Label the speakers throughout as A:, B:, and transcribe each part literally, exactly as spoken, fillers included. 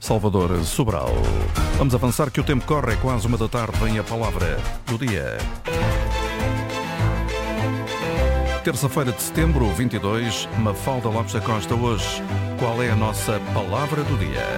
A: Salvador Sobral. Vamos avançar que o tempo corre, é quase uma da tarde, vem a palavra do dia. Terça-feira de setembro, vinte e dois, Mafalda Lopes da Costa. Hoje, qual é a nossa palavra do dia?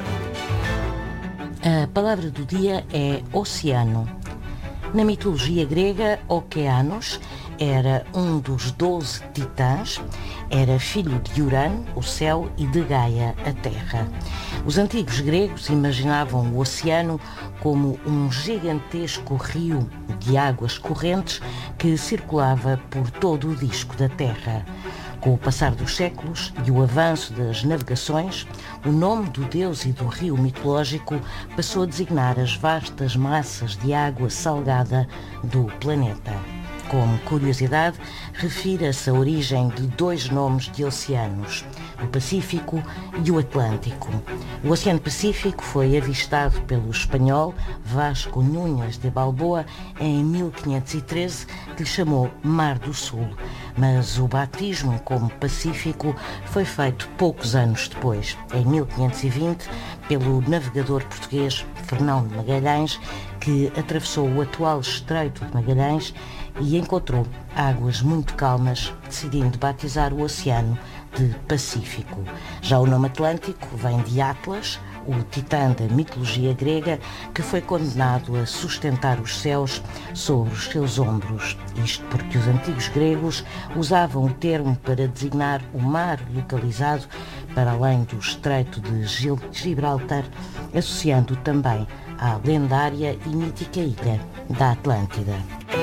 B: A palavra do dia é oceano. Na mitologia grega, Okeanos era um dos doze titãs, era filho de Urano, o céu, e de Gaia, a terra. Os antigos gregos imaginavam o oceano como um gigantesco rio de águas correntes que circulava por todo o disco da Terra. Com o passar dos séculos e o avanço das navegações, o nome do deus e do rio mitológico passou a designar as vastas massas de água salgada do planeta. Como curiosidade, refira-se a origem de dois nomes de oceanos, o Pacífico e o Atlântico. O Oceano Pacífico foi avistado pelo espanhol Vasco Núñez de Balboa em mil quinhentos e treze, que lhe chamou Mar do Sul, mas o batismo como Pacífico foi feito poucos anos depois, em mil quinhentos e vinte, pelo navegador português Fernão de Magalhães, que atravessou o atual Estreito de Magalhães e encontrou águas muito calmas, decidindo batizar o oceano de Pacífico. Já o nome Atlântico vem de Atlas, o titã da mitologia grega, que foi condenado a sustentar os céus sobre os seus ombros. Isto porque os antigos gregos usavam o termo para designar o mar localizado para além do Estreito de Gibraltar, associando também à lendária e mítica ilha da Atlântida.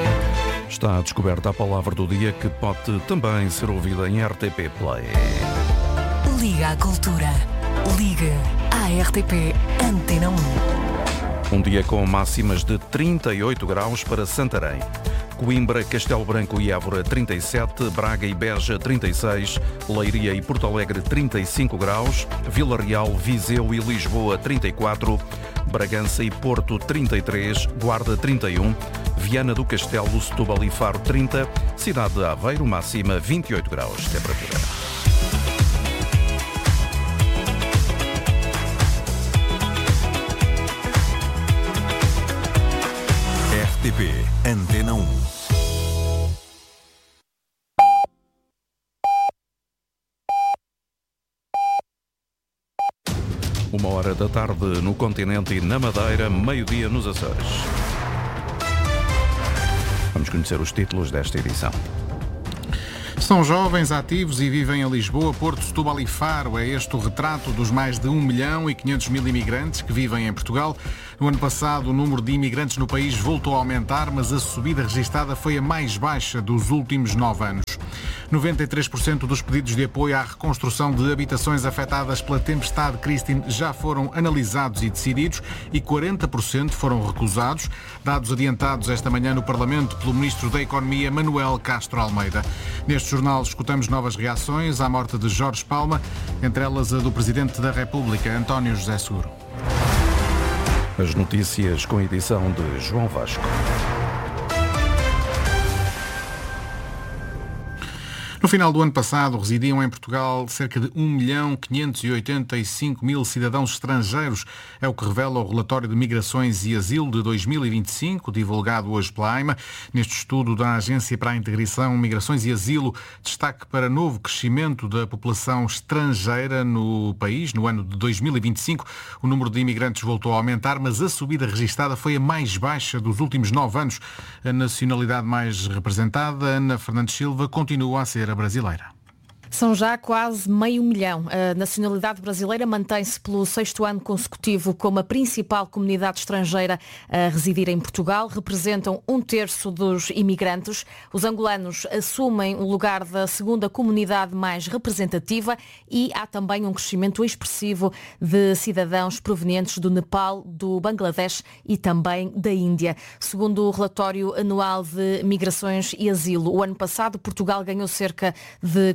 A: Está descoberta a palavra do dia, que pode também ser ouvida em R T P Play.
C: Liga à cultura. Liga à R T P Antena um.
A: Um dia com máximas de trinta e oito graus para Santarém. Coimbra, Castelo Branco e Évora trinta e sete, Braga e Beja trinta e seis, Leiria e Porto Alegre trinta e cinco graus, Vila Real, Viseu e Lisboa trinta e quatro, Bragança e Porto trinta e três, Guarda trinta e um, Viana do Castelo, Setúbal e Faro trinta, Cidade de Aveiro, máxima vinte e oito graus, temperatura.
D: R T P Antena um.
A: Uma hora da tarde no continente e na Madeira, meio-dia nos Açores. Vamos conhecer os títulos desta edição.
E: São jovens, ativos e vivem em Lisboa, Porto, Setúbal e Faro. É este o retrato dos mais de um milhão e quinhentos mil imigrantes que vivem em Portugal. No ano passado, o número de imigrantes no país voltou a aumentar, mas a subida registada foi a mais baixa dos últimos nove anos. noventa e três por cento dos pedidos de apoio à reconstrução de habitações afetadas pela tempestade Christine já foram analisados e decididos e quarenta por cento foram recusados, dados adiantados esta manhã no Parlamento pelo Ministro da Economia, Manuel Castro Almeida. Neste jornal escutamos novas reações à morte de Jorge Palma, entre elas a do Presidente da República, António José Seguro.
A: As notícias com a edição de João Vasco.
E: No final do ano passado, residiam em Portugal cerca de um milhão quinhentos e oitenta e cinco mil cidadãos estrangeiros. É o que revela o relatório de Migrações e Asilo de dois mil e vinte e cinco, divulgado hoje pela AIMA. Neste estudo da Agência para a Integração, Migrações e Asilo, destaque para novo crescimento da população estrangeira no país. No ano de dois mil e vinte e cinco, o número de imigrantes voltou a aumentar, mas a subida registada foi a mais baixa dos últimos nove anos. A nacionalidade mais representada, Ana Fernandes Silva, continua a ser a brasileira.
F: São já quase meio milhão. A nacionalidade brasileira mantém-se pelo sexto ano consecutivo como a principal comunidade estrangeira a residir em Portugal. Representam um terço dos imigrantes. Os angolanos assumem o lugar da segunda comunidade mais representativa e há também um crescimento expressivo de cidadãos provenientes do Nepal, do Bangladesh e também da Índia. Segundo o relatório anual de Migrações e Asilo, o ano passado Portugal ganhou cerca de quarenta mil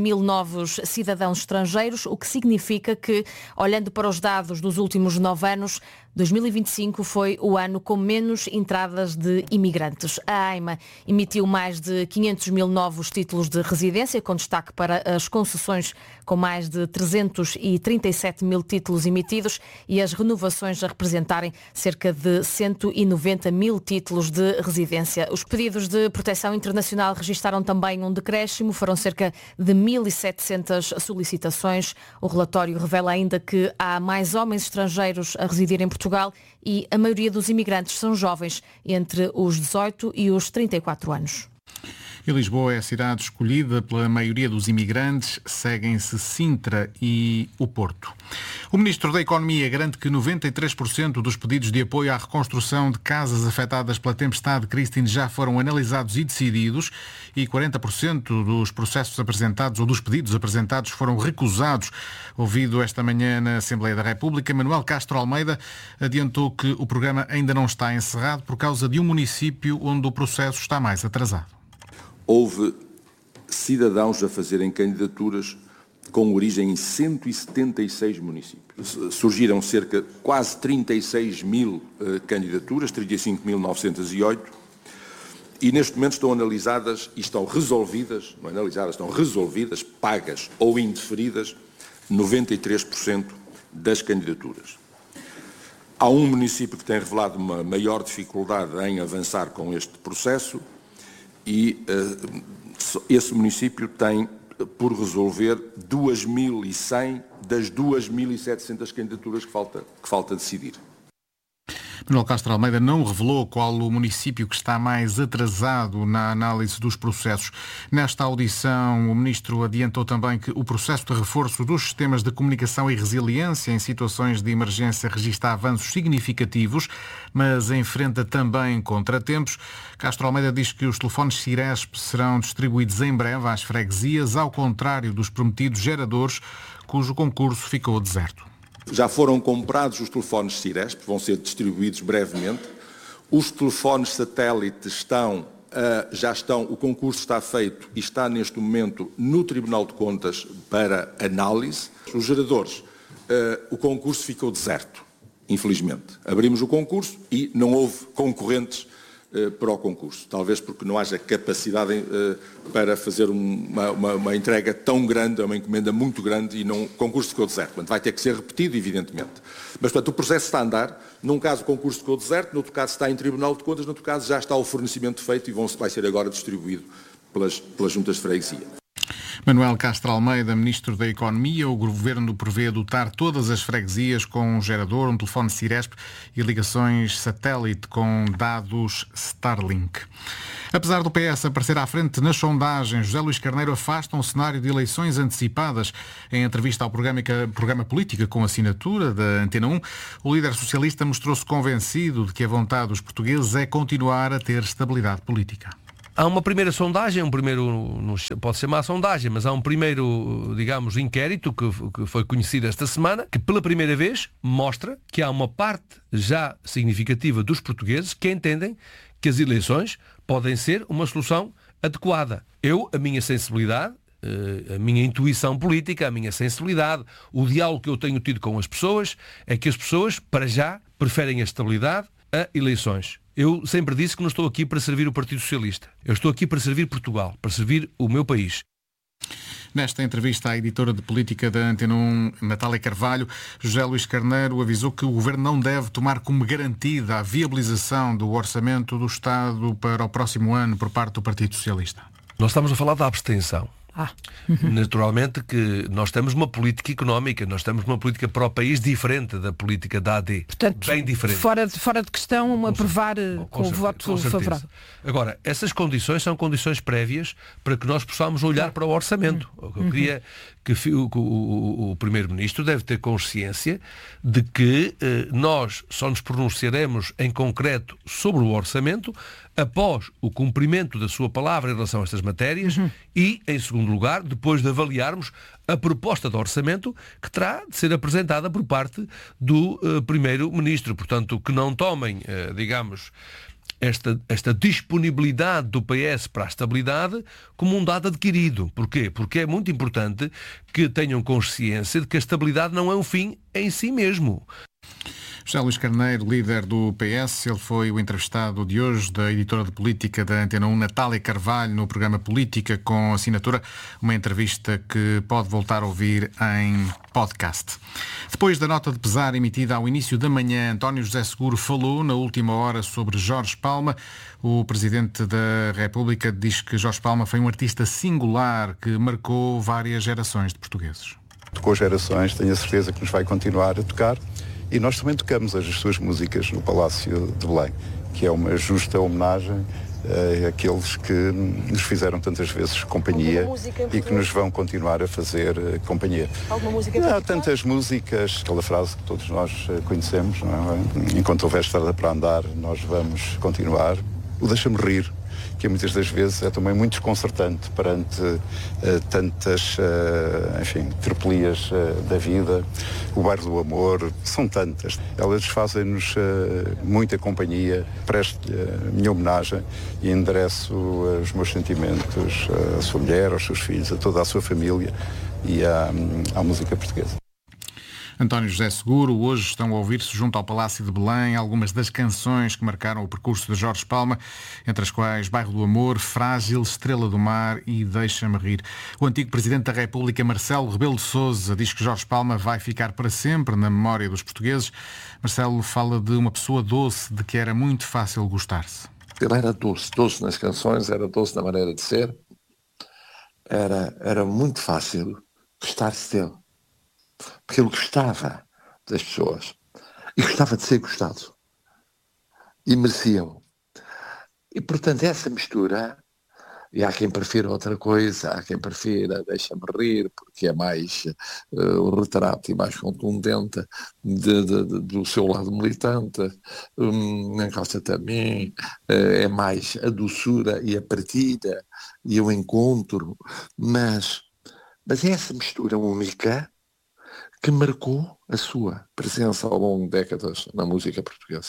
F: mil novos cidadãos estrangeiros, o que significa que, olhando para os dados dos últimos nove anos, dois mil e vinte e cinco foi o ano com menos entradas de imigrantes. A AIMA emitiu mais de quinhentos mil novos títulos de residência, com destaque para as concessões, com mais de trezentos e trinta e sete mil títulos emitidos, e as renovações a representarem cerca de cento e noventa mil títulos de residência. Os pedidos de proteção internacional registaram também um decréscimo, foram cerca de mil e setecentas solicitações. O relatório revela ainda que há mais homens estrangeiros a residir em Portugal e a maioria dos imigrantes são jovens, entre os dezoito e os trinta e quatro anos.
E: E Lisboa é a cidade escolhida pela maioria dos imigrantes, seguem-se Sintra e o Porto. O Ministro da Economia garante que noventa e três por cento dos pedidos de apoio à reconstrução de casas afetadas pela tempestade Christine já foram analisados e decididos e quarenta por cento dos processos apresentados ou dos pedidos apresentados foram recusados. Ouvido esta manhã na Assembleia da República, Manuel Castro Almeida adiantou que o programa ainda não está encerrado por causa de um município onde o processo está mais atrasado.
G: Houve cidadãos a fazerem candidaturas com origem em cento e setenta e seis municípios. Surgiram cerca de quase trinta e seis mil uh, candidaturas, trinta e cinco mil novecentos e oito, e neste momento estão analisadas e estão resolvidas, não analisadas, estão resolvidas, pagas ou indeferidas, noventa e três por cento das candidaturas. Há um município que tem revelado uma maior dificuldade em avançar com este processo, e uh, esse município tem por resolver duas mil e cem das duas mil e setecentas candidaturas que falta, que falta decidir.
E: Manuel Castro Almeida não revelou qual o município que está mais atrasado na análise dos processos. Nesta audição, o Ministro adiantou também que o processo de reforço dos sistemas de comunicação e resiliência em situações de emergência registra avanços significativos, mas enfrenta também contratempos. Castro Almeida diz que os telefones Ciresp serão distribuídos em breve às freguesias, ao contrário dos prometidos geradores, cujo concurso ficou deserto.
G: Já foram comprados os telefones Ciresp, vão ser distribuídos brevemente. Os telefones satélite estão, uh, já estão, o concurso está feito e está neste momento no Tribunal de Contas para análise. Os geradores, uh, o concurso ficou deserto, infelizmente. Abrimos o concurso e não houve concorrentes uh, para o concurso. Talvez porque não haja capacidade uh, para fazer uma, uma, uma entrega tão grande, uma encomenda muito grande, e não, o concurso ficou deserto. Portanto, vai ter que ser repetido, evidentemente. Mas, portanto, o processo está a andar. Num caso, o concurso ficou deserto, no outro caso está em Tribunal de Contas, no outro caso já está o fornecimento feito e vão, vai ser agora distribuído pelas, pelas juntas de freguesia.
E: Manuel Castro Almeida, Ministro da Economia. O Governo prevê dotar todas as freguesias com um gerador, um telefone Ciresp e ligações satélite com dados Starlink. Apesar do P S aparecer à frente nas sondagens, José Luís Carneiro afasta um cenário de eleições antecipadas. Em entrevista ao programa, programa Política com assinatura da Antena um, o líder socialista mostrou-se convencido de que a vontade dos portugueses é continuar a ter estabilidade política.
H: Há uma primeira sondagem, um primeiro, não pode ser má sondagem, mas há um primeiro, digamos, inquérito que, que foi conhecido esta semana, que pela primeira vez mostra que há uma parte já significativa dos portugueses que entendem que as eleições podem ser uma solução adequada. Eu, a minha sensibilidade, a minha intuição política, a minha sensibilidade, o diálogo que eu tenho tido com as pessoas, é que as pessoas, para já, preferem a estabilidade a eleições. Eu sempre disse que não estou aqui para servir o Partido Socialista. Eu estou aqui para servir Portugal, para servir o meu país.
E: Nesta entrevista à editora de política da Antena um, Natália Carvalho, José Luís Carneiro avisou que o Governo não deve tomar como garantida a viabilização do orçamento do Estado para o próximo ano por parte do Partido Socialista.
H: Nós estamos a falar da abstenção.
F: Ah.
H: Naturalmente que nós temos uma política económica, nós temos uma política para o país diferente da política da A D.
I: Portanto,
H: bem diferente.
I: Fora de, fora de questão
H: com
I: aprovar com, com o voto favorável.
H: Agora, essas condições são condições prévias para que nós possamos olhar para o orçamento. Uhum. Eu queria que o, o, o Primeiro-Ministro deve ter consciência de que eh, nós só nos pronunciaremos em concreto sobre o orçamento após o cumprimento da sua palavra em relação a estas matérias uhum. e, em segundo lugar, depois de avaliarmos a proposta de orçamento que terá de ser apresentada por parte do uh, Primeiro-Ministro. Portanto, que não tomem, uh, digamos, esta, esta disponibilidade do P S para a estabilidade como um dado adquirido. Porquê? Porque é muito importante que tenham consciência de que a estabilidade não é um fim em si mesmo.
E: José Luís Carneiro, líder do P S, ele foi o entrevistado de hoje da editora de política da Antena um, Natália Carvalho, no programa Política com Assinatura, uma entrevista que pode voltar a ouvir em podcast. Depois da nota de pesar emitida ao início da manhã, António José Seguro falou na última hora sobre Jorge Palma. O Presidente da República diz que Jorge Palma foi um artista singular que marcou várias gerações de portugueses.
J: Tocou gerações, tenho a certeza que nos vai continuar a tocar. E nós também tocamos as suas músicas no Palácio de Belém, que é uma justa homenagem uh, àqueles que nos fizeram tantas vezes companhia e que nos vão continuar a fazer uh, companhia.
K: Alguma música?
J: Há tantas músicas, aquela frase que todos nós uh, conhecemos, não é? Enquanto houver estrada para andar, nós vamos continuar. O Deixa-me Rir, que muitas das vezes é também muito desconcertante perante uh, tantas, uh, enfim, tropelias uh, da vida. O Bairro do Amor, são tantas. Elas fazem-nos uh, muita companhia. Presto-lhe a minha homenagem e endereço uh, os meus sentimentos uh, à sua mulher, aos seus filhos, a toda a sua família e à, à música portuguesa.
E: António José Seguro, hoje estão a ouvir-se junto ao Palácio de Belém algumas das canções que marcaram o percurso de Jorge Palma, entre as quais Bairro do Amor, Frágil, Estrela do Mar e Deixa-me Rir. O antigo Presidente da República, Marcelo Rebelo de Sousa, diz que Jorge Palma vai ficar para sempre na memória dos portugueses. Marcelo fala de uma pessoa doce, de que era muito fácil gostar-se.
L: Ele era doce, doce nas canções, era doce na maneira de ser. Era, era muito fácil gostar-se dele. Porque ele gostava das pessoas e gostava de ser gostado e merecia-o. E portanto essa mistura, e há quem prefira outra coisa, há quem prefira Deixa-me Rir, porque é mais uh, o retrato e mais contundente de, de, de, do seu lado militante, um, Encosta-te a mim, uh, é mais a doçura e a partilha e o encontro, mas, mas é essa mistura única que marcou a sua presença ao longo de décadas na música portuguesa.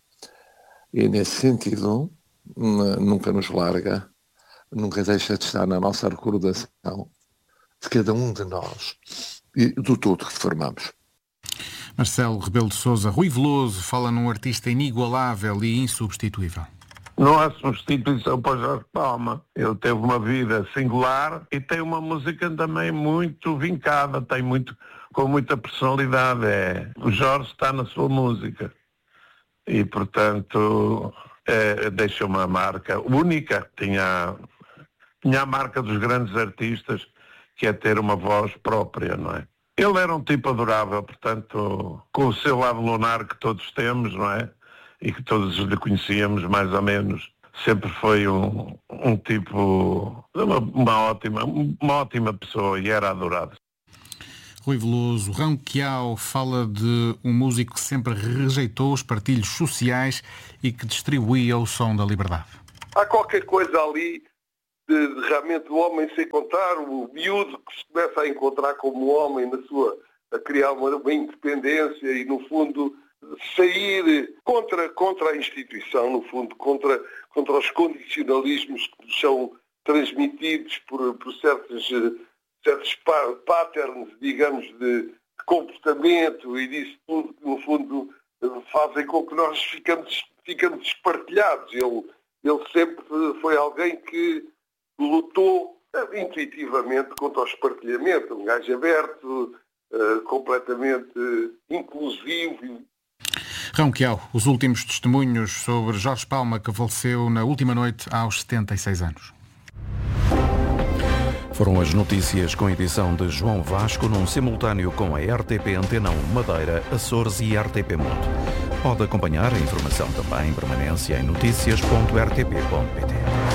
L: E nesse sentido, nunca nos larga, nunca deixa de estar na nossa recordação de cada um de nós e do todo que formamos.
E: Marcelo Rebelo de Sousa, Rui Veloso fala num artista inigualável e insubstituível.
M: Não há substituição para Jorge Palma. Ele teve uma vida singular e tem uma música também muito vincada, tem muito, com muita personalidade. É. O Jorge está na sua música e, portanto, é, deixa uma marca única. Tinha, tinha a marca dos grandes artistas, que é ter uma voz própria, não é? Ele era um tipo adorável, portanto, com o seu lado lunar que todos temos, não é? E que todos lhe conhecíamos, mais ou menos. Sempre foi um, um tipo, uma, uma, ótima, uma ótima pessoa e era adorado.
E: Rui Veloso, Rão Quiao fala de um músico que sempre rejeitou os partilhos sociais e que distribuía o som da liberdade.
N: Há qualquer coisa ali de, de realmente o homem se encontrar, o miúdo que se começa a encontrar como homem na sua, a criar uma, uma independência e, no fundo, sair contra, contra a instituição, no fundo, contra, contra os condicionalismos que são transmitidos por, por certos, certos patterns, digamos, de comportamento e disso tudo que, no fundo, fazem com que nós ficamos, ficamos espartilhados. Ele, ele sempre foi alguém que lutou intuitivamente contra o espartilhamento, um gajo aberto, uh, completamente inclusivo.
E: Rão Quiao, os últimos testemunhos sobre Jorge Palma, que faleceu na última noite aos setenta e seis anos.
A: Foram as notícias com edição de João Vasco, num simultâneo com a R T P Antena um Madeira, Açores e R T P Mundo. Pode acompanhar a informação também em permanência em notícias ponto r t p ponto p t.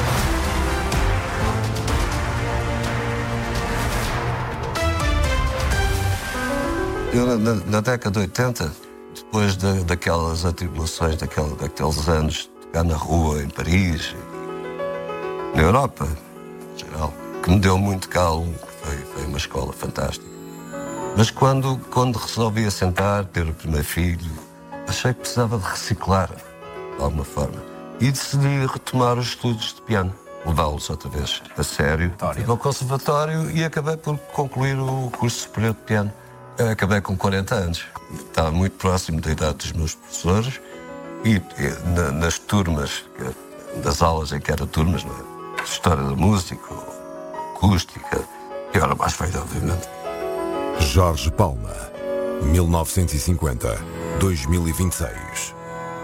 O: Eu, na, na década de oitenta, depois de, daquelas atribulações, daquele, daqueles anos de tocar na rua, em Paris, na Europa, em geral, que me deu muito calmo, foi, foi uma escola fantástica. Mas quando, quando resolvi assentar, ter o primeiro filho, achei que precisava de reciclar, de alguma forma. e decidi retomar os estudos de piano, levá-los outra vez a sério. Fui ao conservatório e acabei por concluir o curso superior de piano. Eu acabei com quarenta anos. Estava muito próximo da idade dos meus professores e, e na, nas turmas, das aulas em que eram turmas, não é? História da música, acústica, e era mais feita, obviamente.
D: Jorge Palma, mil novecentos e cinquenta a dois mil e vinte e seis.